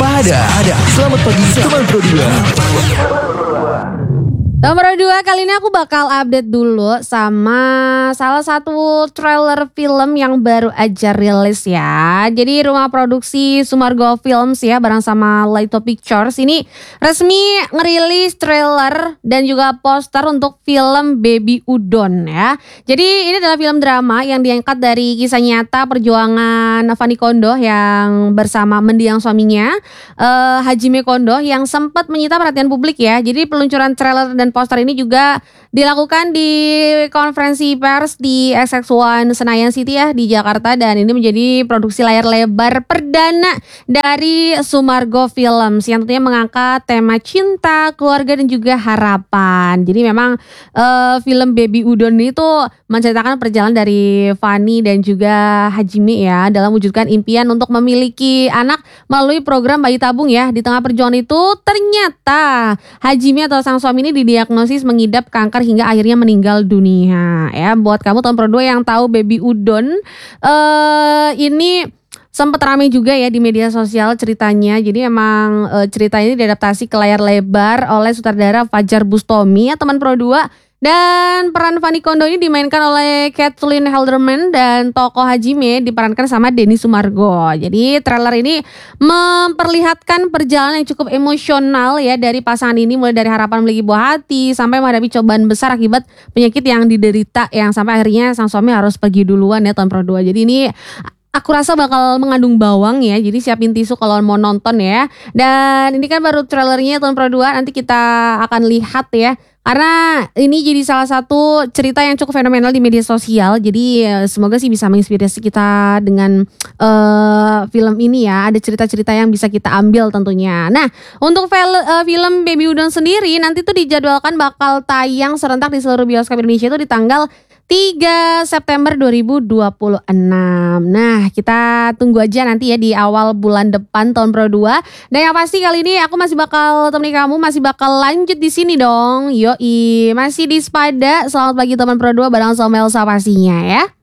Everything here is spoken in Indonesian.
Pada Selamat pagi teman Pro 2. Nomor 2, kali ini aku bakal update dulu sama salah satu trailer film yang baru aja rilis ya. Jadi rumah produksi Sumargo Films ya bareng sama Laito Pictures ini resmi ngerilis trailer dan juga poster untuk film Baby Udon ya. Jadi ini adalah film drama yang diangkat dari kisah nyata perjuangan Fani Kondo yang bersama mendiang suaminya Hajime Kondo yang sempat menyita perhatian publik ya. Jadi peluncuran trailer dan poster ini juga dilakukan di konferensi pers di XX1 Senayan City ya di Jakarta, dan ini menjadi produksi layar lebar perdana dari Sumargo Films yang tentunya mengangkat tema cinta, keluarga dan juga harapan. Jadi memang film Baby Udon itu menceritakan perjalanan dari Fani dan juga Hajime ya dalam mewujudkan impian untuk memiliki anak melalui program bayi tabung ya. Di tengah perjuangan itu ternyata Hajime atau sang suami ini didiagnosis mengidap kanker hingga akhirnya meninggal dunia ya. Buat kamu tahun Pro 2 yang tahu Baby Udon, ini sempat ramai juga ya di media sosial ceritanya. Jadi emang cerita ini diadaptasi ke layar lebar oleh sutradara Fajar Bustomi ya teman Pro 2. Dan peran Fani Kondo ini dimainkan oleh Kathleen Halderman dan tokoh Hajime diperankan sama Denny Sumargo. Jadi trailer ini memperlihatkan perjalanan yang cukup emosional ya dari pasangan ini, mulai dari harapan memiliki buah hati sampai menghadapi cobaan besar akibat penyakit yang diderita yang sampai akhirnya sang suami harus pergi duluan ya tahun Pro 2. Jadi ini aku rasa bakal mengandung bawang ya, jadi siapin tisu kalau mau nonton ya. Dan ini kan baru trailernya tahun Pro 2, nanti kita akan lihat ya. Karena ini jadi salah satu cerita yang cukup fenomenal di media sosial. Jadi semoga sih bisa menginspirasi kita dengan film ini ya. Ada cerita-cerita yang bisa kita ambil tentunya. Nah, untuk film Baby Udon sendiri nanti tuh dijadwalkan bakal tayang serentak di seluruh bioskop Indonesia itu di tanggal 3 September 2026. Nah, kita tunggu aja nanti ya di awal bulan depan tahun Pro 2. Dan yang pasti kali ini aku masih bakal temani kamu, masih bakal lanjut di sini dong. Yoi, masih di Sepada. Selamat pagi teman Pro 2 bareng sama Elsa pastinya ya.